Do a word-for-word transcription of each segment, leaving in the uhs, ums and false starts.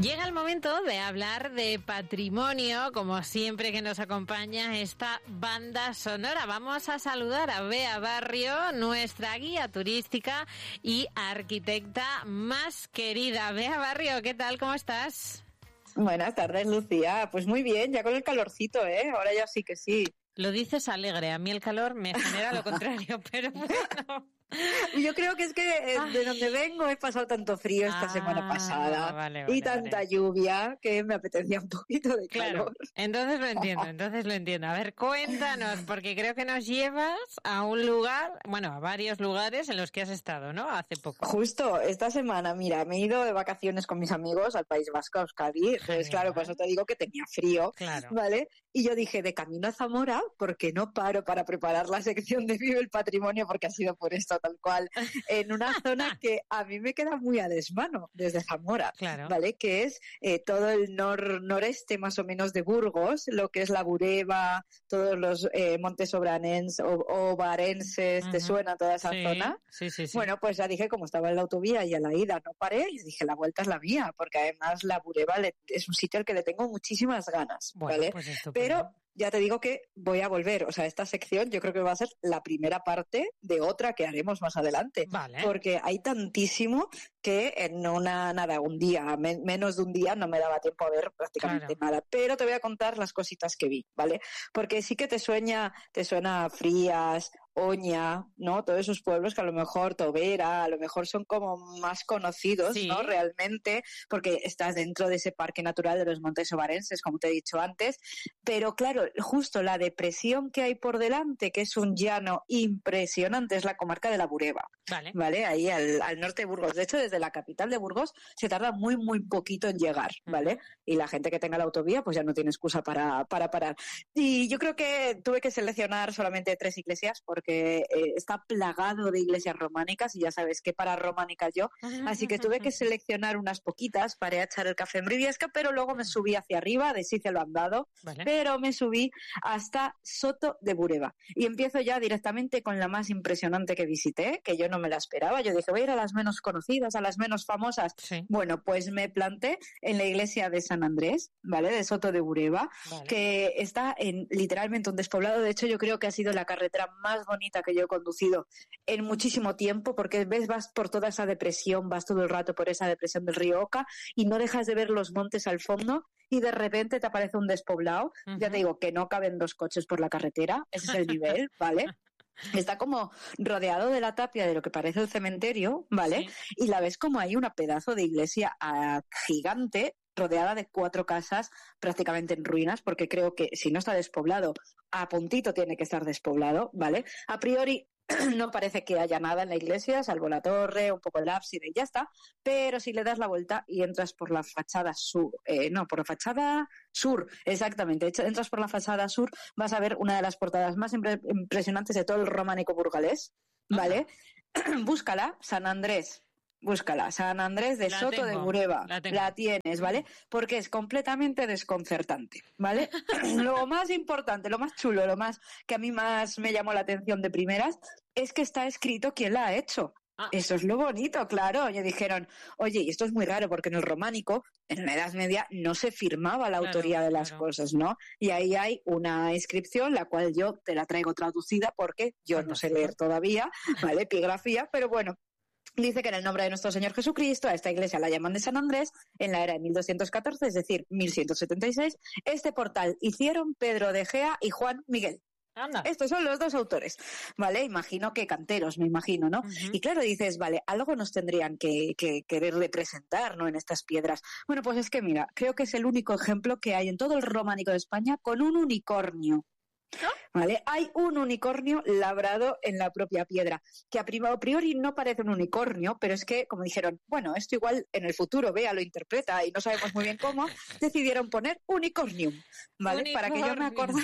Llega el momento de hablar de patrimonio, como siempre que nos acompaña esta banda sonora. Vamos a saludar a Bea Barrio, nuestra guía turística y arquitecta más querida. Bea Barrio, ¿qué tal? ¿Cómo estás? Buenas tardes, Lucía. Pues muy bien, ya con el calorcito, ¿eh? Ahora ya sí que sí. Lo dices alegre, a mí el calor me genera lo contrario, pero bueno. Yo creo que es que eh, de donde vengo he pasado tanto frío esta ah, semana pasada vale, vale, y tanta vale. lluvia que me apetecía un poquito de claro, calor. Entonces lo entiendo, entonces lo entiendo. A ver, cuéntanos, porque creo que nos llevas a un lugar, bueno, a varios lugares en los que has estado, ¿no? Hace poco. Justo esta semana, mira, me he ido de vacaciones con mis amigos al País Vasco, a Euskadi. Entonces, claro, por eso te digo que tenía frío, claro. ¿vale? Y yo dije, de camino a Zamora, porque no paro para preparar la sección de Vive el Patrimonio, porque ha sido por esto tal cual, en una zona que a mí me queda muy a desmano, desde Zamora, claro. ¿vale? Que es eh, todo el nor noreste más o menos de Burgos, lo que es la Bureba, todos los eh, montes obranenses o, o barenses, ¿te uh-huh. suena toda esa sí, zona? Sí, sí, sí. Bueno, pues ya dije, como estaba en la autovía y a la ida no paré, y dije, la vuelta es la mía, porque además la Bureba le, es un sitio al que le tengo muchísimas ganas, bueno, ¿vale? Pues Pero ya te digo que voy a volver, o sea, esta sección yo creo que va a ser la primera parte de otra que haremos más adelante, vale. porque hay tantísimo que en una, nada, un día, me, menos de un día no me daba tiempo a ver prácticamente claro. nada, pero te voy a contar las cositas que vi, ¿vale? Porque sí que te sueña, te suena Frías, Oña, ¿no? Todos esos pueblos que a lo mejor Tobera, a lo mejor son como más conocidos, sí. ¿no? Realmente, porque estás dentro de ese parque natural de los Montes Obarenses, como te he dicho antes, pero claro, justo la depresión que hay por delante, que es un llano impresionante, es la comarca de la Bureba, vale, ¿vale? Ahí al, al norte de Burgos. De hecho, desde la capital de Burgos se tarda muy, muy poquito en llegar, ¿vale? Y la gente que tenga la autovía, pues ya no tiene excusa para, para parar. Y yo creo que tuve que seleccionar solamente tres iglesias, porque porque eh, está plagado de iglesias románicas y ya sabes que para románica yo, así que tuve que seleccionar unas poquitas para echar el café en Briviesca, pero luego me subí hacia arriba, de Sice lo andado, vale. pero me subí hasta Soto de Bureba y empiezo ya directamente con la más impresionante que visité, que yo no me la esperaba. Yo dije, voy a ir a las menos conocidas, a las menos famosas. Sí. Bueno, pues me planté en la iglesia de San Andrés, ¿vale? De Soto de Bureba, vale. que está en literalmente un despoblado. De hecho, yo creo que ha sido la carretera más bonita que yo he conducido en muchísimo tiempo, porque ves, vas por toda esa depresión, vas todo el rato por esa depresión del río Oca y no dejas de ver los montes al fondo y de repente te aparece un despoblado. Uh-huh. Ya te digo que no caben dos coches por la carretera, ese es el nivel, ¿vale? Está como rodeado de la tapia de lo que parece el cementerio, ¿vale? Sí. Y la ves como hay una pedazo de iglesia uh, gigante, rodeada de cuatro casas prácticamente en ruinas, porque creo que si no está despoblado, a puntito tiene que estar despoblado, ¿vale? A priori no parece que haya nada en la iglesia, salvo la torre, un poco el ábside y ya está, pero si le das la vuelta y entras por la fachada sur, eh, no, por la fachada sur, exactamente, entras por la fachada sur, vas a ver una de las portadas más impre- impresionantes de todo el románico burgalés, ¿vale? Uh-huh. Búscala, San Andrés. Búscala, San Andrés de la Soto tengo, de Bureba, la, la tienes, ¿vale? Porque es completamente desconcertante, ¿vale? Lo más importante, lo más chulo, lo más que a mí más me llamó la atención de primeras, es que está escrito quién la ha hecho. Ah. Eso es lo bonito, claro. Y dijeron, oye, y esto es muy raro porque en el románico, en la Edad Media, no se firmaba la claro, autoría de las claro. cosas, ¿no? Y ahí hay una inscripción, la cual yo te la traigo traducida porque yo Fantástico. No sé leer todavía, ¿vale? Epigrafía, pero bueno. Dice que en el nombre de nuestro Señor Jesucristo, a esta iglesia la llaman de San Andrés, en la era de mil doscientos catorce, es decir, mil ciento setenta y seis, este portal hicieron Pedro de Gea y Juan Miguel. Anda. Estos son los dos autores, ¿vale? Imagino que canteros, me imagino, ¿no? Uh-huh. Y claro, dices, vale, algo nos tendrían que, que querer representar, ¿no? En estas piedras. Bueno, pues es que mira, creo que es el único ejemplo que hay en todo el románico de España con un unicornio. ¿Vale? Hay un unicornio labrado en la propia piedra, que a priori no parece un unicornio, pero es que, como dijeron, bueno, esto igual en el futuro Bea lo interpreta y no sabemos muy bien cómo, decidieron poner unicornium, ¿vale? Unicornio. Para que yo me acordara.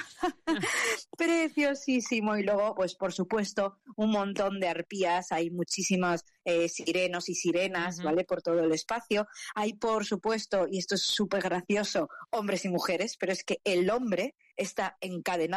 Preciosísimo. Y luego, pues por supuesto, un montón de arpías, hay muchísimas eh, sirenos y sirenas, uh-huh. ¿vale? Por todo el espacio. Hay, por supuesto, y esto es súper gracioso, hombres y mujeres, pero es que el hombre está encadenado,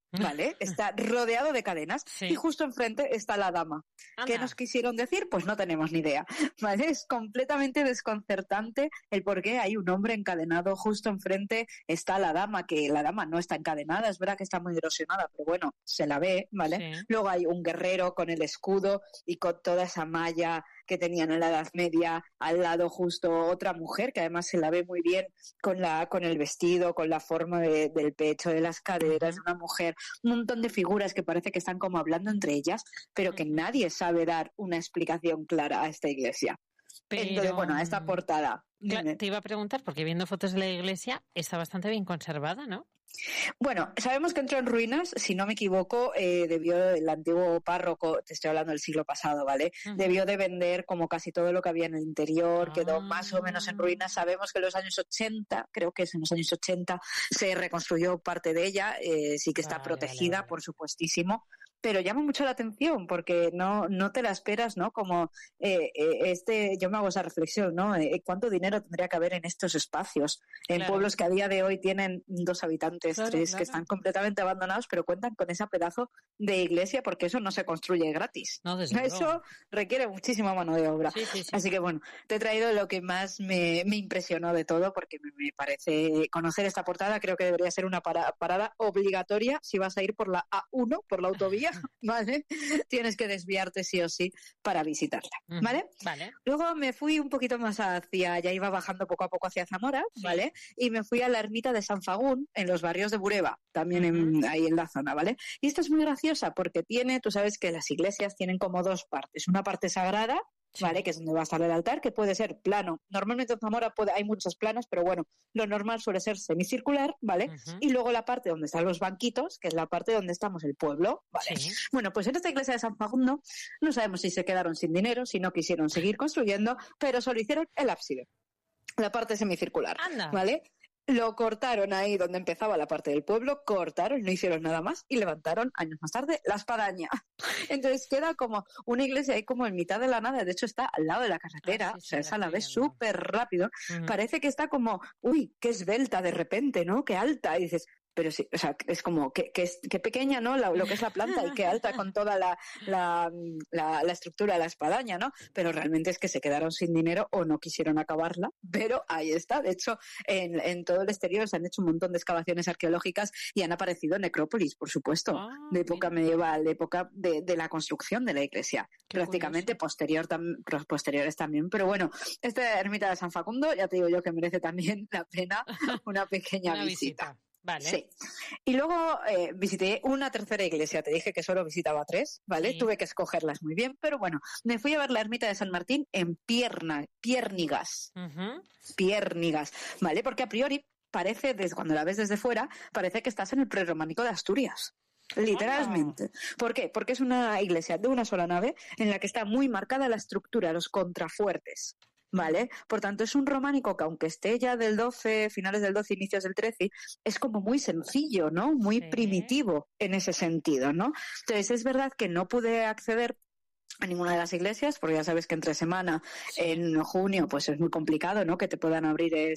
¿vale? Está rodeado de cadenas sí. y justo enfrente está la dama. Anda. ¿Qué nos quisieron decir? Pues no tenemos ni idea, ¿vale? Es completamente desconcertante el por qué hay un hombre encadenado justo enfrente está la dama, que la dama no está encadenada, es verdad que está muy erosionada, pero bueno, se la ve, ¿vale? Sí. Luego hay un guerrero con el escudo y con toda esa malla que tenían en la Edad Media, al lado justo otra mujer, que además se la ve muy bien con la con el vestido, con la forma de, del pecho, de las caderas, uh-huh. una mujer, un montón de figuras que parece que están como hablando entre ellas, pero que uh-huh. nadie sabe dar una explicación clara a esta iglesia. Pero... Entonces, bueno, a esta portada. Claro, te iba a preguntar, porque viendo fotos de la iglesia, está bastante bien conservada, ¿no? Bueno, sabemos que entró en ruinas, si no me equivoco, eh, debió el antiguo párroco, te estoy hablando del siglo pasado, ¿vale? Uh-huh. Debió de vender como casi todo lo que había en el interior, ah. quedó más o menos en ruinas. Sabemos que en los años ochenta, creo que es en los años ochenta, se reconstruyó parte de ella, eh, sí que está vale, protegida, vale, vale. por supuestísimo. Pero llama mucho la atención porque no no te la esperas, ¿no? Como eh, este, yo me hago esa reflexión, ¿no? Eh, ¿Cuánto dinero tendría que haber en estos espacios? En claro. pueblos que a día de hoy tienen dos habitantes, claro, tres, claro. que están completamente abandonados, pero cuentan con ese pedazo de iglesia porque eso no se construye gratis. No, desde eso luego. Requiere muchísima mano de obra. Sí, sí, sí. Así que bueno, te he traído lo que más me, me impresionó de todo porque me, me parece conocer esta portada, creo que debería ser una para, parada obligatoria si vas a ir por la A uno, por la autovía. ¿Vale? Tienes que desviarte sí o sí para visitarla, ¿vale? Uh-huh. Vale. Luego me fui un poquito más hacia, ya iba bajando poco a poco hacia Zamora, sí. ¿vale? Y me fui a la ermita de San Fagún, en los barrios de Bureba, también uh-huh. en, ahí en la zona, ¿vale? Y esta es muy graciosa porque tiene, tú sabes que las iglesias tienen como dos partes, una parte sagrada, ¿vale? Que es donde va a estar el altar, que puede ser plano. Normalmente en Zamora puede, hay muchas planas, pero bueno, lo normal suele ser semicircular, ¿vale? Uh-huh. Y luego la parte donde están los banquitos, que es la parte donde estamos el pueblo, ¿vale? Sí. Bueno, pues en esta iglesia de San Facundo no sabemos si se quedaron sin dinero, si no quisieron seguir construyendo, pero solo hicieron el ábside, la parte semicircular, Anda. ¿vale? Lo cortaron ahí donde empezaba la parte del pueblo, cortaron, no hicieron nada más y levantaron años más tarde la espadaña. Entonces queda como una iglesia ahí como en mitad de la nada, de hecho está al lado de la carretera, ah, sí, sí, o sea, esa la ves súper rápido, uh-huh. parece que está como, uy, qué esbelta de repente, ¿no? Qué alta, y dices... Pero sí, o sea, es como que, que, es, que pequeña, ¿no? La, lo que es la planta y qué alta con toda la, la, la, la estructura de la espadaña, ¿no? Pero realmente es que se quedaron sin dinero o no quisieron acabarla, pero ahí está. De hecho, en, en todo el exterior se han hecho un montón de excavaciones arqueológicas y han aparecido necrópolis, por supuesto, ah, de época mira. medieval, de época de, de la construcción de la iglesia. Qué prácticamente posterior tam, posteriores también. Pero bueno, esta ermita de San Facundo, ya te digo yo que merece también la pena una pequeña una visita. visita. Vale. Sí. Y luego eh, visité una tercera iglesia. Te dije que solo visitaba tres, ¿vale? Sí. Tuve que escogerlas muy bien, pero bueno, me fui a ver la ermita de San Martín en Pierna, Piérnigas. Uh-huh. Piérnigas, ¿vale? Porque a priori parece, desde cuando la ves desde fuera, parece que estás en el prerrománico de Asturias. Literalmente. Oh. ¿Por qué? Porque es una iglesia de una sola nave en la que está muy marcada la estructura, los contrafuertes. ¿Vale? Por tanto, es un románico que aunque esté ya del doce, finales del doce, inicios del trece, es como muy sencillo, ¿no? Muy sí. primitivo en ese sentido, ¿no? Entonces, es verdad que no pude acceder a ninguna de las iglesias, porque ya sabes que entre semana, sí. en junio, pues es muy complicado, ¿no? Que te puedan abrir